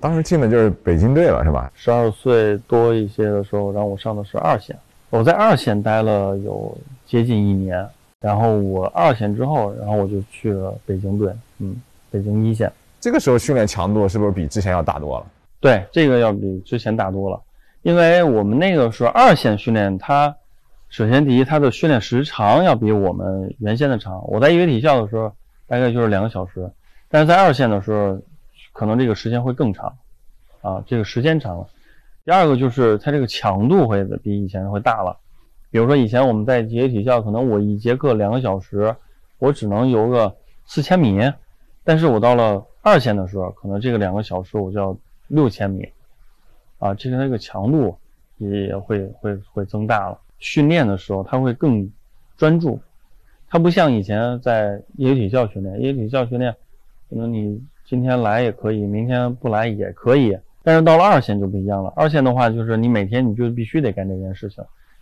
当时进的就是北京队了是吧 ？12岁多一些的时候，然后我上的是2线，我在2线待了有接近1年，然后我2线之后，然后我就去了北京队，北京1线。 这个时候训练强度是不是比之前要大多了？ 对，这个要比之前大多了，因为我们那个时候2线训练，它首先第一，它的训练时长要比我们原先的长。我在一个体校的时候大概就是2个小时，但是在2线的时候可能这个时间会更长这个时间长了。第二个就是它这个强度会比以前会大了，比如说以前我们在职业体校，可能我一节课2个小时，我只能游个4000米，但是我到了2线的时候，可能这个2个小时我就要6000米这个那个强度也会增大了。训练的时候它会更专注，它不像以前在业余体校训练，业余体校训练可能你今天来也可以，明天不来也可以，但是到了2线就不一样了。2线的话就是你每天你就必须得干这件事情，